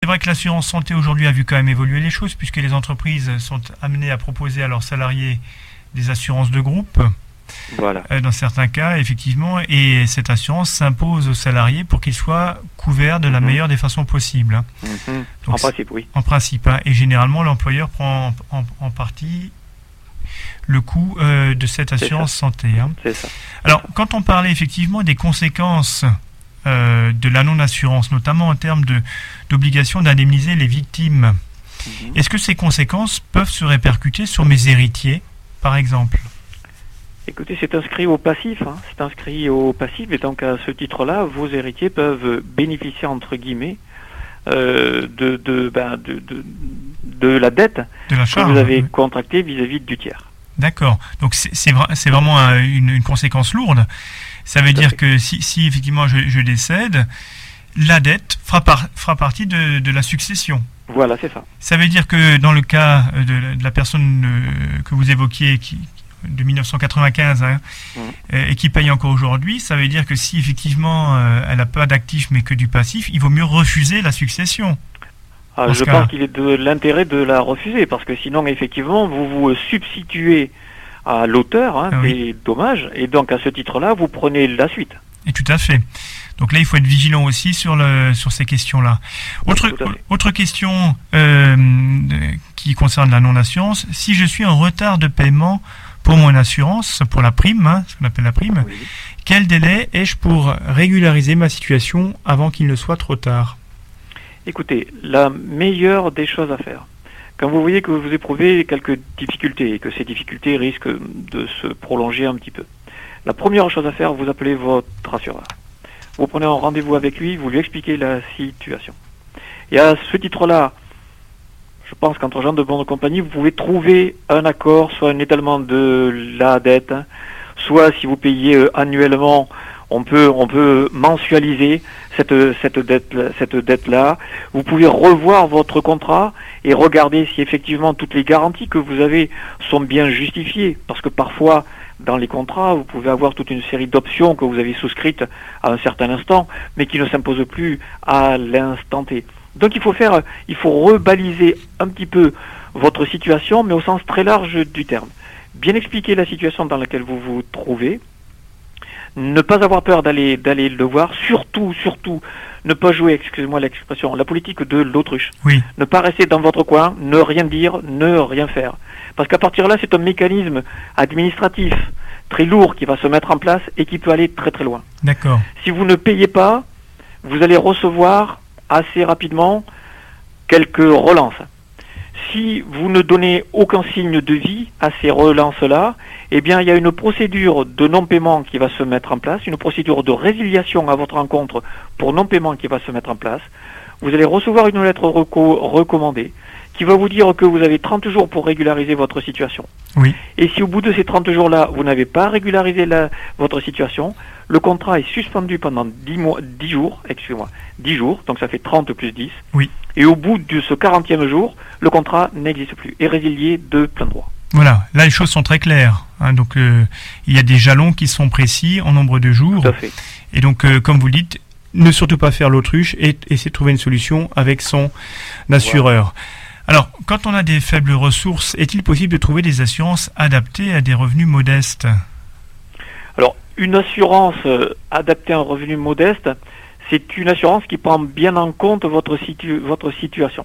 vrai que l'assurance santé aujourd'hui a vu quand même évoluer les choses, puisque les entreprises sont amenées à proposer à leurs salariés des assurances de groupe. Voilà. Dans certains cas, effectivement, et cette assurance s'impose aux salariés pour qu'ils soient couverts de la meilleure des façons possibles. Hein. Donc, en principe, oui. En principe, hein, et généralement, l'employeur prend en partie le coût de cette assurance santé. Hein. C'est ça. Alors, quand on parlait effectivement des conséquences de la non-assurance, notamment en termes d'obligation d'indemniser les victimes, est-ce que ces conséquences peuvent se répercuter sur mes héritiers, par exemple ? Écoutez, c'est inscrit au passif, hein. C'est inscrit au passif, et donc à ce titre-là, vos héritiers peuvent bénéficier, entre guillemets, de la dette que vous avez contractée vis-à-vis du tiers. D'accord. Donc c'est vraiment une conséquence lourde. Ça veut dire que si effectivement je décède, la dette fera partie de la succession. Voilà, c'est ça. Ça veut dire que dans le cas de la personne que vous évoquiez, de 1995, hein, et qui paye encore aujourd'hui, ça veut dire que si effectivement elle n'a pas d'actif mais que du passif, il vaut mieux refuser la succession. Je pense qu'il est de l'intérêt de la refuser, parce que sinon effectivement vous vous substituez à l'auteur des dommages, et donc à ce titre-là vous prenez la suite. Et tout à fait. Donc là, il faut être vigilant aussi sur ces questions-là. Autre question qui concerne la non-assurance. Si je suis en retard de paiement pour mon assurance, pour la prime, ce qu'on appelle la prime, quel délai ai-je pour régulariser ma situation avant qu'il ne soit trop tard ? Écoutez, la meilleure des choses à faire, quand vous voyez que vous éprouvez quelques difficultés et que ces difficultés risquent de se prolonger un petit peu, la première chose à faire, vous appelez votre assureur. Vous prenez un rendez-vous avec lui, vous lui expliquez la situation. Et à ce titre-là, je pense qu'entre gens de bonne compagnie, vous pouvez trouver un accord, soit un étalement de la dette, soit si vous payez annuellement, on peut mensualiser cette dette-là. Vous pouvez revoir votre contrat et regarder si effectivement toutes les garanties que vous avez sont bien justifiées. Parce que parfois, dans les contrats, vous pouvez avoir toute une série d'options que vous avez souscrites à un certain instant, mais qui ne s'imposent plus à l'instant T. Donc il faut rebaliser un petit peu votre situation, mais au sens très large du terme. Bien expliquer la situation dans laquelle vous vous trouvez, ne pas avoir peur d'aller le voir, surtout, ne pas jouer, excusez-moi l'expression, la politique de l'autruche. Oui. Ne pas rester dans votre coin, ne rien dire, ne rien faire. Parce qu'à partir de là, c'est un mécanisme administratif très lourd qui va se mettre en place et qui peut aller très très loin. D'accord. Si vous ne payez pas, vous allez recevoir assez rapidement quelques relances. Si vous ne donnez aucun signe de vie à ces relances-là, eh bien, il y a une procédure de non-paiement qui va se mettre en place, une procédure de résiliation à votre encontre pour non-paiement qui va se mettre en place. Vous allez recevoir une lettre recommandée qui va vous dire que vous avez 30 jours pour régulariser votre situation. Oui. Et si au bout de ces 30 jours-là, vous n'avez pas régularisé votre situation, le contrat est suspendu pendant 10 jours, donc ça fait 30 plus 10. Oui. Et au bout de ce 40e jour, le contrat n'existe plus, est résilié de plein droit. Voilà, là les choses sont très claires. Donc il y a des jalons qui sont précis en nombre de jours. Tout à fait. Et donc, comme vous le dites, ne surtout pas faire l'autruche et essayer de trouver une solution avec son assureur. Voilà. Alors, quand on a des faibles ressources, est-il possible de trouver des assurances adaptées à des revenus modestes ? Alors, une assurance adaptée à un revenu modeste, c'est une assurance qui prend bien en compte votre situation.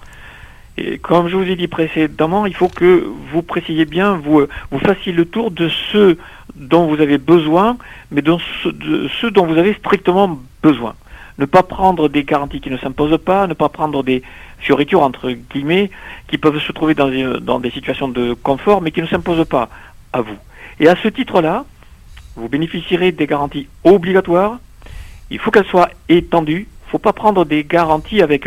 Et comme je vous ai dit précédemment, il faut que vous précisiez bien, vous fassiez le tour de ceux dont vous avez besoin, mais de ceux dont vous avez strictement besoin. Ne pas prendre des garanties qui ne s'imposent pas, ne pas prendre des fioritures, entre guillemets, qui peuvent se trouver dans des situations de confort, mais qui ne s'imposent pas à vous. Et à ce titre-là, vous bénéficierez des garanties obligatoires. Il faut qu'elles soient étendues. Il ne faut pas prendre des garanties avec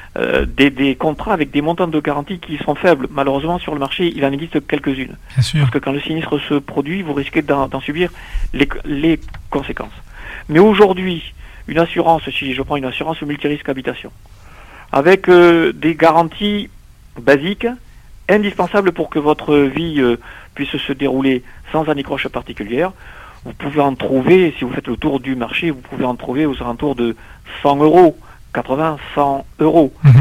des contrats avec des montants de garantie qui sont faibles. Malheureusement, sur le marché, il en existe quelques-unes. Bien sûr. Parce que quand le sinistre se produit, vous risquez d'en subir les conséquences. Mais aujourd'hui, une assurance, si je prends une assurance multirisque habitation, avec des garanties basiques, indispensables pour que votre vie puisse se dérouler sans anicroche particulière, vous pouvez en trouver, si vous faites le tour du marché, vous pouvez en trouver aux alentours de 100 euros, 80, 100 euros.